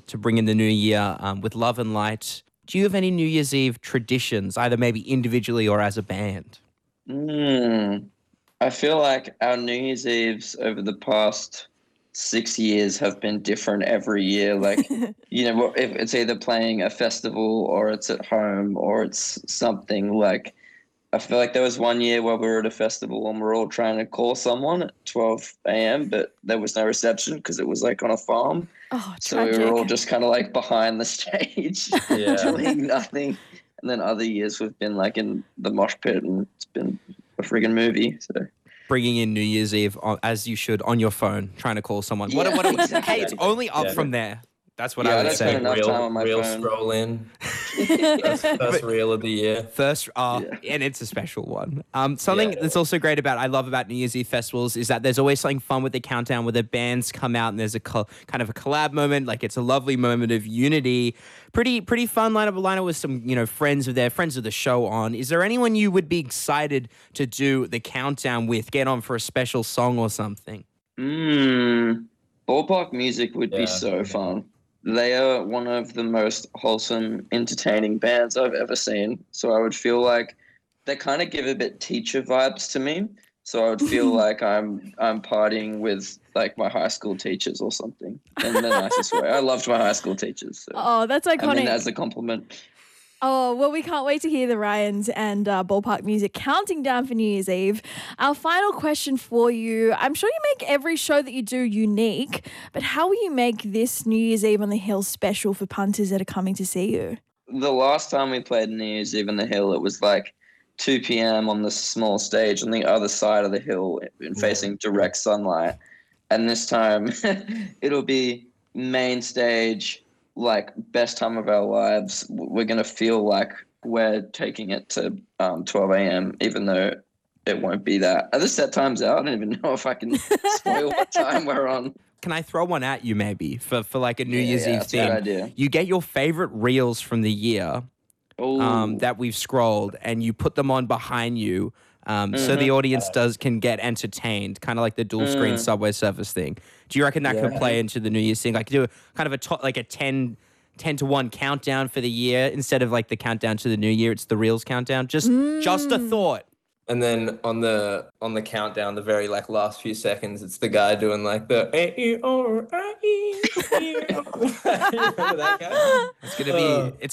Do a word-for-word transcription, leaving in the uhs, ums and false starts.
to bring in the new year um, with love and light. Do you have any New Year's Eve traditions, either maybe individually or as a band? Mm, I feel like our New Year's Eves over the past six years have been different every year. Like, you know, if it's either playing a festival or it's at home or it's something like, I feel like there was one year where we were at a festival and we we're all trying to call someone at twelve a.m., but there was no reception because it was like on a farm. Oh, So we were all just kind of like behind the stage Yeah. doing nothing. And then other years we've been like in the mosh pit and it's been a friggin' movie. So Bringing in New Year's Eve, on, as you should, on your phone, trying to call someone. What, Yeah, what, what, exactly. Hey, it's only up Yeah. from there. That's what Yeah, I I would don't say. spend enough real, time on my real phone. stroll in. First, first reel of the year. First, uh, Yeah. and it's a special one. Um, something Yeah. that's also great about, I love about New Year's Eve festivals is that there's always something fun with the countdown where the bands come out and there's a co- kind of a collab moment. Like it's a lovely moment of unity. Pretty, pretty fun lineup, a lineup with some, you know, friends of their friends of the show on. Is there anyone you would be excited to do the countdown with? Get on for a special song or something? Mm, ballpark music would Yeah. be so fun. They are one of the most wholesome, entertaining bands I've ever seen. So I would feel like they kind of give a bit teacher vibes to me. So I would feel like I'm I'm partying with like my high school teachers or something in the nicest way. I loved my high school teachers. So Oh, that's I iconic. mean, as a compliment. Oh, well, we can't wait to hear the Ryans and uh, Ballpark Music counting down for New Year's Eve. Our final question for you. I'm sure you make every show that you do unique, but how will you make this New Year's Eve on the Hill special for punters that are coming to see you? The last time we played New Year's Eve on the Hill, it was like two p.m. on this small stage on the other side of the hill and facing direct sunlight. And this time it'll be main stage, like best time of our lives. We're going to feel like we're taking it to um, twelve a.m., even though it won't be that. Are the set times out? I don't even know if I can spoil what time we're on. Can I throw one at you maybe for, for like a New Yeah, Year's yeah, Eve that's a good theme? idea. You get your favorite reels from the year Ooh. um, that we've scrolled and you put them on behind you um, so the audience does can get entertained, kind of like the dual screen Mm. Subway Surfers thing. Do you reckon that could Yeah. play into the New Year's thing? Like do a, kind of a to, like a ten, ten to one countdown for the year instead of like the countdown to the new year, it's the reels countdown. Just just a thought. And then on the on the countdown, the very like last few seconds, it's the guy doing like the A E O R I E. Remember that guy? It's gonna be it's